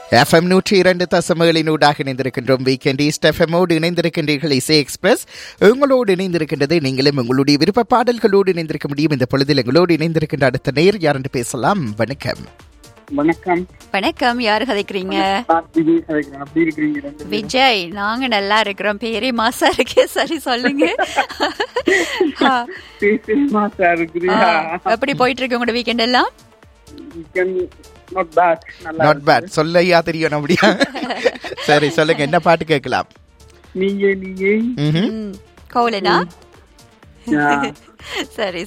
FM 102.7 இணைந்திருக்கின்றோம். Weekend east எஃப்எம்மோடு இணைந்திருக்கின்றீர்கள். இசை எக்ஸ்பிரஸ் உங்களோடு இணைந்திருக்கின்றது. நீங்களும் உங்களுடைய விருப்ப பாடல்களோடு இணைந்திருக்க முடியும். இந்த பொழுதில் எங்களோடு இணைந்திருக்கின்ற அடுத்த நேர் யார் என்று பேசலாம். வணக்கம். வணக்கம். வணக்கம். யாரு கதைக்கிறீங்க? விஜய். நாங்க நல்லா இருக்கிறோம். பேரே மாசா இருக்கே. சரி சொல்லுங்க. எப்படி போயிட்டு இருக்கு உங்களோட வீக்கெண்ட் எல்லாம்? Not bad. சொல்லையா தெரியும் அப்படியா? சரி சொல்லுங்க, என்ன பாட்டு கேட்கலாம்? கோலனா? சரி.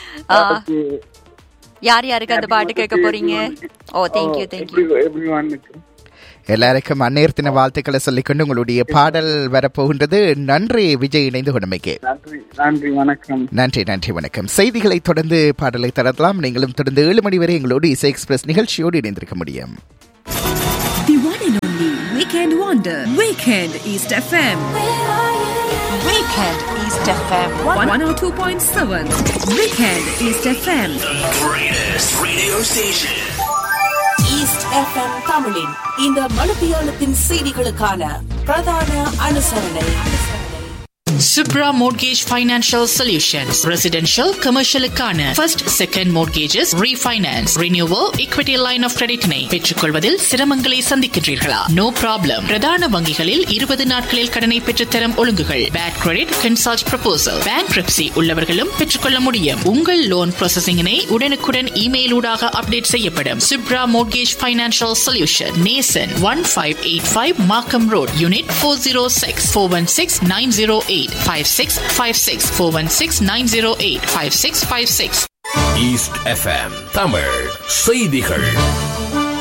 யார் யாருக்கு அந்த பாட்டு கேட்க போறீங்க? ஓ, தேங்க்யூ. எல்லாருக்கும் அந்நேரத்தின வாழ்த்துக்களை சொல்லிக்கொண்டு உங்களுடைய பாடல் வரப்போகின்றது. நன்றி விஜய், இணைந்து கொண்டமைக்கு. நன்றி, வணக்கம். நன்றி, வணக்கம். செய்திகளை தொடர்ந்து பாடலை தரலாம். நீங்களும் தொடர்ந்து 7 மணி வரை எங்களோடு இசை எக்ஸ்பிரஸ் நிகழ்ச்சியோடு இணைந்திருக்க முடியும். The one and only Weekend Wonder, Weekend East FM. Weekend East FM 102.7. Weekend East FM. The greatest radio station. East FM தமிழின் இந்த மணித்தியாலத்தின் செய்திகளுக்கான பிரதான அனுசரணை Subra Mortgage Financial Solutions. Residential, commercial க்கான first, second mortgages, refinance, renewal, equity line of credit னை பெற்றுக்கொள்வதில் சிரமங்களை சந்திக்கின்றீர்களா? No problem. பிரதான வங்கிகளில் 20 நாட்களில் கடனை பெற்றுத்தரும் ஒழுங்குகள். Bad credit, consult proposal. Bankruptcy உள்ளவர்களும் பெற்றுக்கொள்ள முடியும். உங்கள் லோன் ப்ராசஸிங்கினை உடனுக்குடன் இமெயில் ஊடாக அப்டேட் செய்யப்படும். Subra Mortgage Financial Solution. Nason 1585 Markham Road, Unit 406 416-908 5656 416-908 5656. East FM Tamil செய்திகள்.